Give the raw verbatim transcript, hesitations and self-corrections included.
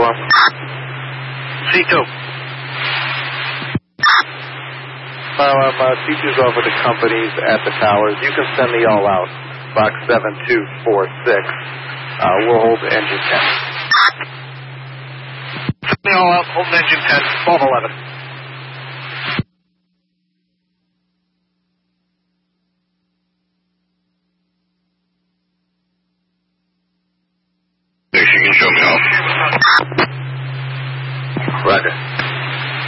off. C two. Fire alarm, uh, C two's over to companies at the towers. You can send me all out. Box seven two four six. Uh, we'll hold engine ten. Send me all out, hold engine ten, twelve eleven. You can show me off. Roger.